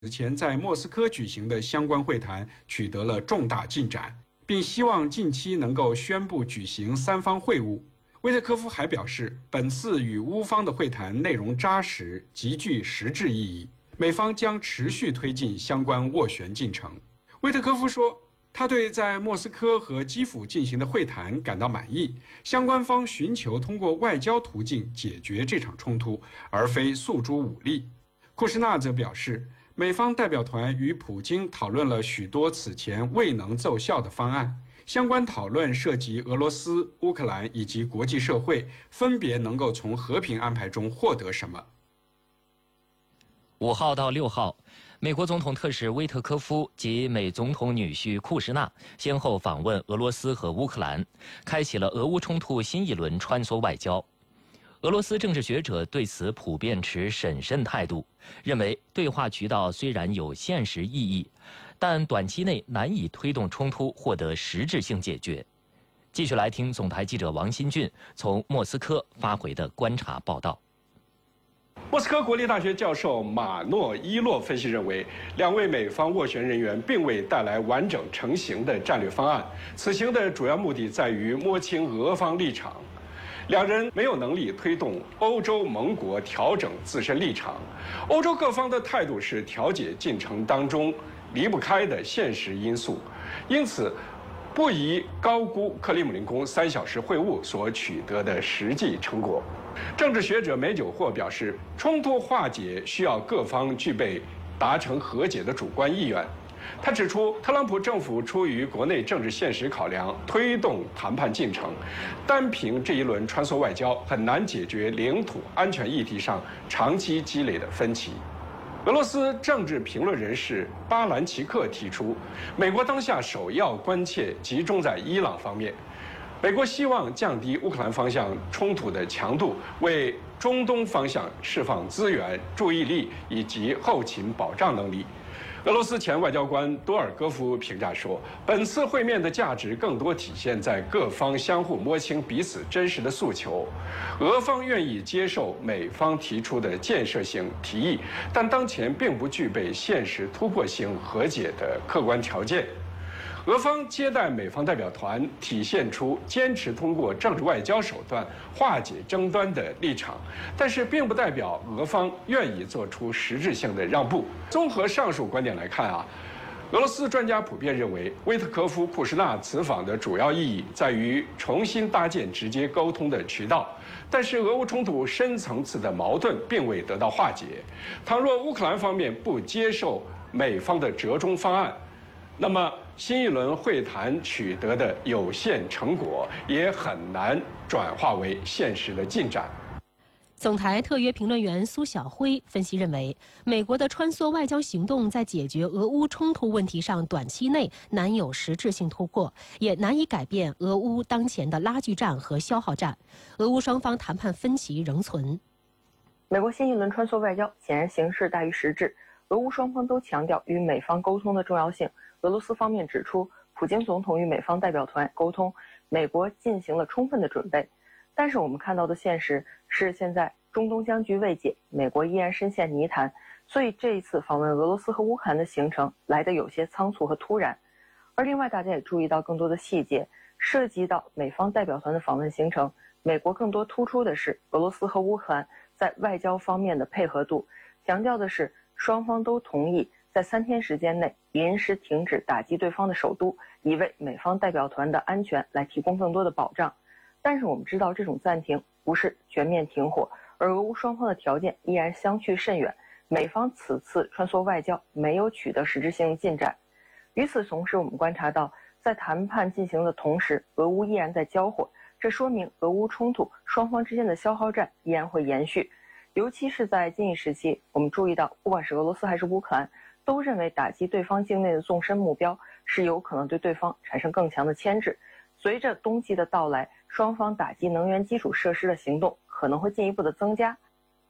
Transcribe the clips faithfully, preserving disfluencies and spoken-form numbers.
此前在莫斯科举行的相关会谈取得了重大进展，并希望近期能够宣布举行三方会晤。威特科夫还表示，本次与乌方的会谈内容扎实，极具实质意义，美方将持续推进相关斡旋进程。威特科夫说，他对在莫斯科和基辅进行的会谈感到满意，相关方寻求通过外交途径解决这场冲突，而非诉诸武力。库什纳则表示，美方代表团与普京讨论了许多此前未能奏效的方案，相关讨论涉及俄罗斯、乌克兰以及国际社会分别能够从和平安排中获得什么。 五号到六号，美国总统特使威特科夫及美总统女婿库什纳先后访问俄罗斯和乌克兰，开启了俄乌冲突新一轮穿梭外交。俄罗斯政治学者对此普遍持审慎态度，认为对话渠道虽然有现实意义，但短期内难以推动冲突获得实质性解决。继续来听总台记者王新俊从莫斯科发回的观察报道。 莫斯科国立大学教授马诺伊洛分析认为，两位美方斡旋人员并未带来完整成型的战略方案，此行的主要目的在于摸清俄方立场。两人没有能力推动欧洲盟国调整自身立场，欧洲各方的态度是调解进程当中离不开的现实因素，因此不宜高估克里姆林宫三小时会晤所取得的实际成果。政治学者梅久霍表示，冲突化解需要各方具备达成和解的主观意愿。他指出，特朗普政府出于国内政治现实考量，推动谈判进程，单凭这一轮穿梭外交很难解决领土安全议题上长期积累的分歧。俄罗斯政治评论人士巴兰奇克提出，美国当下首要关切集中在伊朗方面，美国希望降低乌克兰方向冲突的强度，为中东方向释放资源、注意力以及后勤保障能力。俄罗斯前外交官多尔戈夫评价说，本次会面的价值更多体现在各方相互摸清彼此真实的诉求。俄方愿意接受美方提出的建设性提议，但当前并不具备现实突破性和解的客观条件。俄方接待美方代表团，体现出坚持通过政治外交手段化解争端的立场，但是并不代表俄方愿意做出实质性的让步。综合上述观点来看啊，俄罗斯专家普遍认为，威特科夫、库什纳此访的主要意义在于重新搭建直接沟通的渠道，但是俄乌冲突深层次的矛盾并未得到化解。倘若乌克兰方面不接受美方的折中方案，那么新一轮会谈取得的有限成果也很难转化为现实的进展。 总台特约评论员苏晓辉分析认为，美国的穿梭外交行动在解决俄乌冲突问题上短期内难有实质性突破，也难以改变俄乌当前的拉锯战和消耗战，俄乌双方谈判分歧仍存。 美国新一轮穿梭外交显然形式大于实质，俄乌双方都强调与美方沟通的重要性。俄罗斯方面指出，普京总统与美方代表团沟通，美国进行了充分的准备。但是我们看到的现实是，现在中东僵局未解，美国依然深陷泥潭，所以这一次访问俄罗斯和乌克兰的行程来得有些仓促和突然。而另外大家也注意到更多的细节，涉及到美方代表团的访问行程，美国更多突出的是俄罗斯和乌克兰在外交方面的配合度，强调的是双方都同意在三天时间内临时停止打击对方的首都，以为美方代表团的安全来提供更多的保障。但是我们知道，这种暂停不是全面停火，而俄乌双方的条件依然相去甚远，美方此次穿梭外交没有取得实质性进展。与此同时，我们观察到，在谈判进行的同时，俄乌依然在交火，这说明俄乌冲突双方之间的消耗战依然会延续。尤其是在近一时期，我们注意到，不管是俄罗斯还是乌克兰，都认为打击对方境内的纵深目标是有可能对对方产生更强的牵制。随着冬季的到来，双方打击能源基础设施的行动可能会进一步的增加。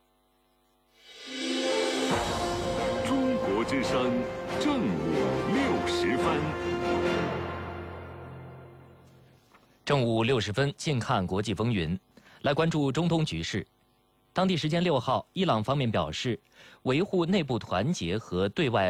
中国之声正午六时分。 正午六十分，近看国际风云，来关注中东局势。 当地时间六号，伊朗方面表示，维护内部团结和对外